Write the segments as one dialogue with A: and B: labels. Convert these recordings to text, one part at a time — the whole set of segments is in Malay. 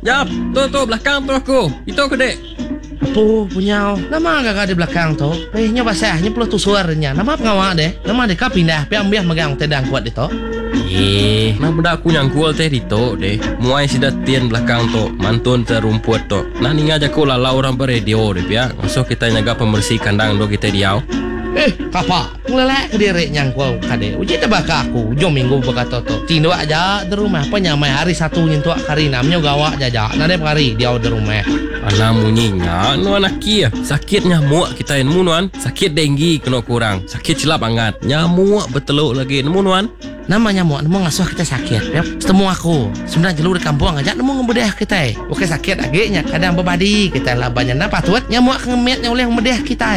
A: Jap, tu belakang tu aku. Itu aku dek.
B: Apa punya? Nama agak di belakang tu. Nya basahnya puluh tu suaranya. Nama pengawak deh. Nama deh kau pindah. Biar megang tedang kuat itu.
A: Nah budak aku yang kual teh dito deh. Muai sida tian belakang tu. Mantun terumput tu. Nah ninga aja ku lalau orang beredio deh ya. Masuk kita nyaga pembersih kandang do kita diau.
B: Kapa? Ngelelek ke diri nyang kau kade. Uji tebak aku. Jom minggu berkata tu. Tindo aja di rumah. Penyamai hari satu nyentuh kari namanya gawak jaja. Nade hari dia di rumah.
A: Anak munyinya, nu anak kia. Sakit nyamuk kita nemu nuan. Sakit denggi kena kurang. Sakit celap angat. Nyamuk beteluk lagi nemu nuan.
B: Nama nyamuk nemu ngasuh kita sakit. Ya, setemu aku. Sebenarnya jelur di kampung aja nemu ngebedah kita. Oke sakit agaknya. Kadang berbadi kita lah banyak napa tuat nyamuk ngemetnya oleh ngebedah kita.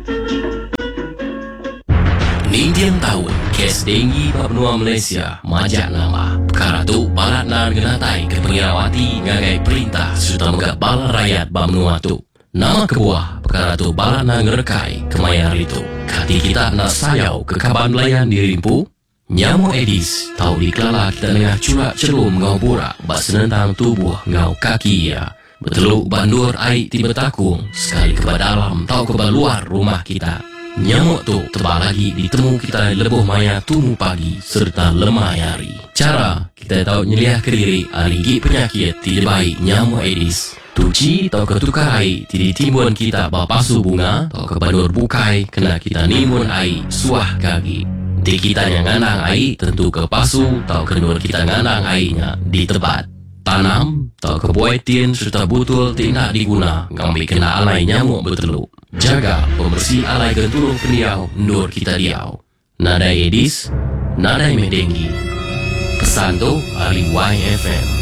C: Ning tahun kes denggi Papua Malaysia majak nama perkara tu barat nan genatai ke pengirawati ngagai perintah sudah megak bala rakyat Bamnua tu nama kebuah perkara tu barat nan ngerekai kemayar itu kati kita nak sayau ke kaban layan dirimpu nyamuk Edis tahu dikelala kita tengah curak celum ngau borak bak senentang tubuh ngau kaki ya beteluk bandur air tiba takung sekali ke dalam tahu ke luar rumah kita. Nyamuk tu tebal lagi ditemu kita lebuh maya tumu pagi serta lemah hari. Cara kita tahu nyeliah ke diri aligi penyakit tidak baik nyamuk Edis. Tuci tau ketukar air tidak timbun kita bapasu bunga tau ke bandur bukai kena kita nimun air suah kaki. Di kita yang ngandang air tentu ke pasu tau kenur kita ngandang airnya di tebat. Tanam tau ke buaitin serta butul tidak diguna ngambil kena alai nyamuk berteluk. Jaga pembersih alai genturung peniau ndur kita diau. Nadai Edis, nadai Medenggi. Pesan tu Ali YFM.